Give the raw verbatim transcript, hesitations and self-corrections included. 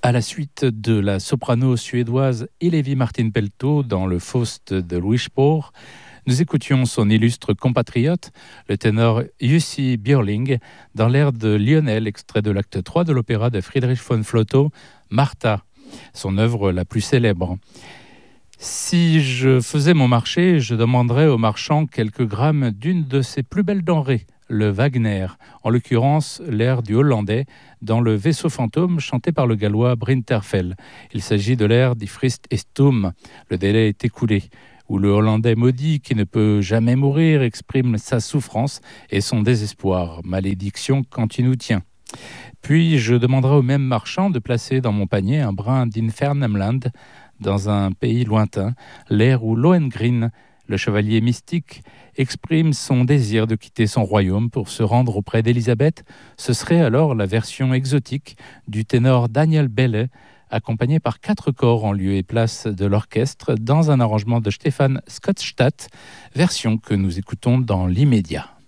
À la suite de la soprano suédoise Hillevi Martin-Pelto dans le Faust de Louis Spohr, nous écoutions son illustre compatriote, le ténor Jussi Björling, dans l'air de Lionel, extrait de l'acte trois de l'opéra de Friedrich von Flotow, Martha, son œuvre la plus célèbre. Si je faisais mon marché, je demanderais au marchand quelques grammes d'une de ses plus belles denrées, le Wagner, en l'occurrence l'air du hollandais, dans le vaisseau fantôme chanté par le gallois Brinterfell. Il s'agit de l'air Die Frist ist um, le délai est écoulé, où le hollandais maudit qui ne peut jamais mourir exprime sa souffrance et son désespoir, malédiction quand il nous tient. Puis je demanderai au même marchand de placer dans mon panier un brin d'Infernamland, dans un pays lointain, l'air où Lohengrin, le chevalier mystique, exprime son désir de quitter son royaume pour se rendre auprès d'Élisabeth. Ce serait alors la version exotique du ténor Daniel Belle, accompagné par quatre corps en lieu et place de l'orchestre, dans un arrangement de Stefan Skottstadt, version que nous écoutons dans l'immédiat.